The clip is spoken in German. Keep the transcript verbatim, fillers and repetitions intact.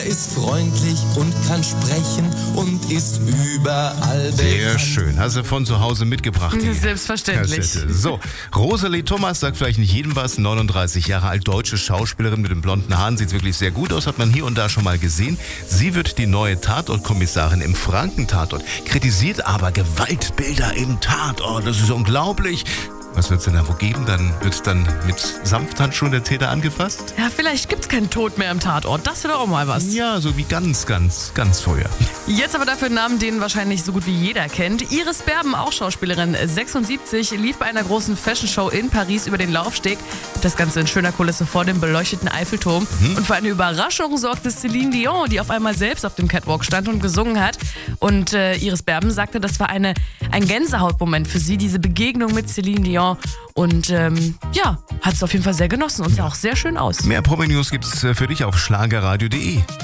Er ist freundlich und kann sprechen und ist überall Sehr bekannt. schön. Hast du von zu Hause mitgebracht? Die Selbstverständlich. Kassette. So, Rosalie Thomas sagt vielleicht nicht jedem was. neununddreißig Jahre alt, deutsche Schauspielerin mit den blonden Haaren. Sieht wirklich sehr gut aus, hat man hier und da schon mal gesehen. Sie wird die neue Tatortkommissarin im Franken-Tatort. Kritisiert aber Gewaltbilder im Tatort. Das ist unglaublich. Was wird es denn da wo geben? Dann wird dann mit Samthandschuhen der Täter angefasst? Ja, vielleicht gibt's keinen Tod mehr im Tatort. Das wäre doch auch mal was. Ja, so wie ganz, ganz, ganz früher. Jetzt aber dafür einen Namen, den wahrscheinlich so gut wie jeder kennt. Iris Berben, auch Schauspielerin, sechsundsiebzig, lief bei einer großen Fashion-Show in Paris über den Laufsteg. Das Ganze in schöner Kulisse vor dem beleuchteten Eiffelturm. Mhm. Und für eine Überraschung sorgte Celine Dion, die auf einmal selbst auf dem Catwalk stand und gesungen hat. Und äh, Iris Berben sagte, das war eine, ein Gänsehautmoment für sie, diese Begegnung mit Celine Dion. Und ähm, ja, hat es auf jeden Fall sehr genossen und sah auch sehr schön aus. Mehr Promi-News gibt's für dich auf schlagerradio punkt de.